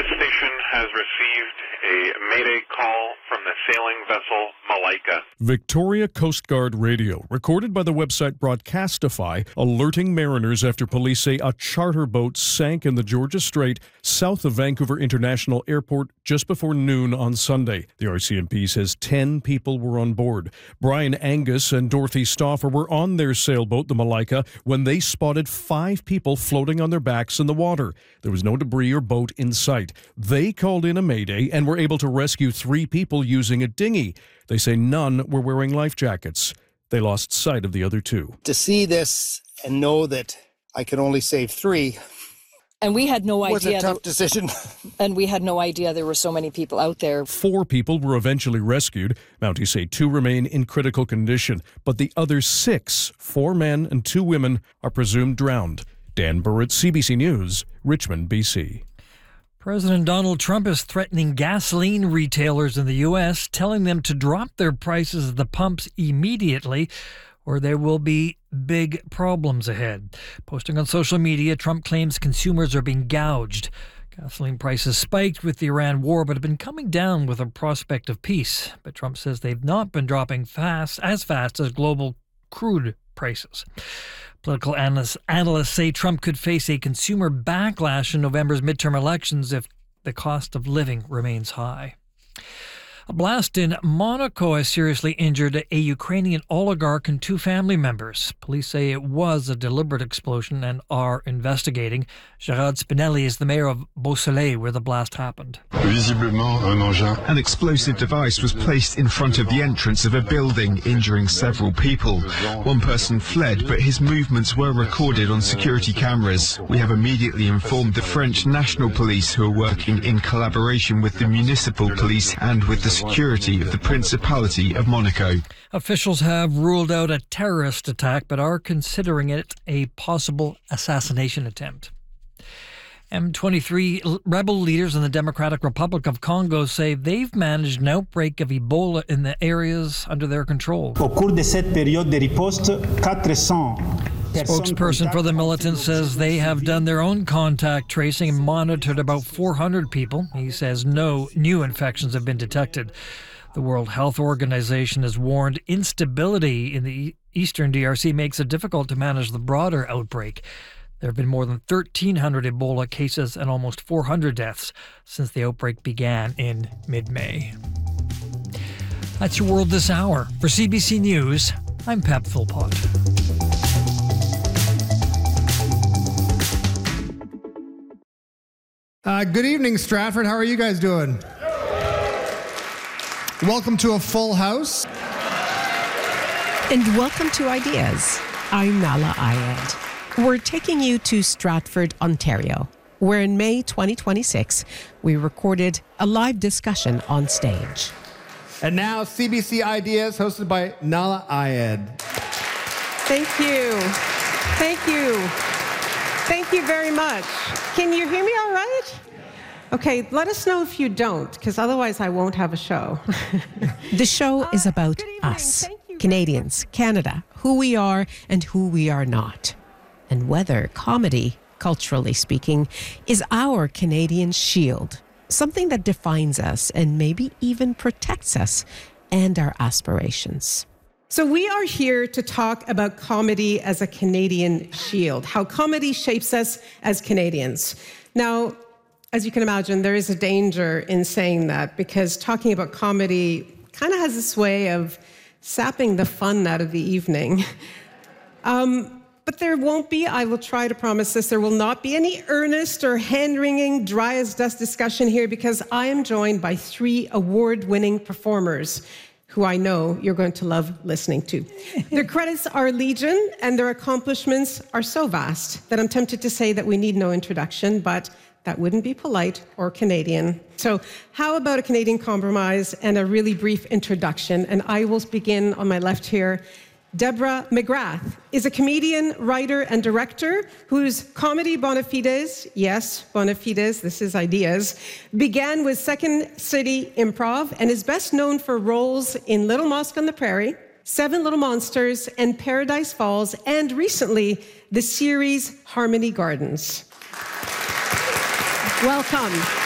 station has received a mayday call from the sailing vessel Malaika. Victoria Coast Guard radio, recorded by the website Broadcastify, alerting mariners after police say a charter boat sank in the Georgia Strait south of Vancouver International Airport just before noon on Sunday. The RCMP says 10 people were on board. Brian Angus and Dorothy Stauffer were on their sailboat, the Malaika, when they spotted 5 people floating on their backs in the water. There was no debris or boat in sight. They called in a mayday and were able to rescue 3 people using a dinghy. They say none were wearing life jackets. They lost sight of the other 2. To see this and know that I could only save 3 and we had no idea. Was a tough decision. And we had no idea there were so many people out there. 4 people were eventually rescued. Mounties say 2 remain in critical condition, but the other 6, 4 men and 2 women, are presumed drowned. Dan Burrett, CBC News, Richmond, BC. President Donald Trump is threatening gasoline retailers in the U.S., telling them to drop their prices at the pumps immediately, or there will be big problems ahead. Posting on social media, Trump claims consumers are being gouged. Gasoline prices spiked with the Iran war, but have been coming down with a prospect of peace. But Trump says they've not been dropping as fast as global crude prices. Political analysts say Trump could face a consumer backlash in November's midterm elections if the cost of living remains high. A blast in Monaco has seriously injured a Ukrainian oligarch and 2 family members. Police say it was a deliberate explosion and are investigating. Gerard Spinelli is the mayor of Beausoleil, where the blast happened. An explosive device was placed in front of the entrance of a building, injuring several people. 1 person fled, but his movements were recorded on security cameras. We have immediately informed the French National Police, who are working in collaboration with the municipal police and with the security of the Principality of Monaco. Officials have ruled out a terrorist attack, but are considering it a possible assassination attempt. M23 rebel leaders in the Democratic Republic of Congo say they've managed an outbreak of Ebola in the areas under their control. Spokesperson for the militant says they have done their own contact tracing and monitored about 400 people. He says no new infections have been detected. The World Health Organization has warned instability in the eastern DRC makes it difficult to manage the broader outbreak. There have been more than 1,300 Ebola cases and almost 400 deaths since the outbreak began in mid-May. That's your World This Hour. For CBC News, I'm Pep Philpott. Good evening, Stratford. How are you guys doing? Welcome to a full house. And welcome to Ideas. I'm Nala Ayed. We're taking you to Stratford, Ontario, where in May 2026, we recorded a live discussion on stage. And now, CBC Ideas, hosted by Nala Ayed. Thank you. Thank you. Thank you very much. Can you hear me all right? Okay, let us know if you don't, because otherwise I won't have a show. The show is about us, Canadians, Canada, who we are and who we are not, and whether comedy, culturally speaking, is our Canadian shield, something that defines us and maybe even protects us and our aspirations. So we are here to talk about comedy as a Canadian shield, how comedy shapes us as Canadians. Now, as you can imagine, there is a danger in saying that, because talking about comedy kind of has this way of sapping the fun out of the evening. But there won't be, I will try to promise this, there will not be any earnest or hand-wringing, dry-as-dust discussion here, because I am joined by 3 award-winning performers who I know you're going to love listening to. Their credits are legion, and their accomplishments are so vast that I'm tempted to say that we need no introduction, but that wouldn't be polite or Canadian. So how about a Canadian compromise and a really brief introduction? And I will begin on my left here. Deborah McGrath is a comedian, writer, and director whose comedy Bona Fides, yes, Bona Fides, this is Ideas, began with Second City Improv and is best known for roles in Little Mosque on the Prairie, Seven Little Monsters, and Paradise Falls, and recently, the series Harmony Gardens. Welcome.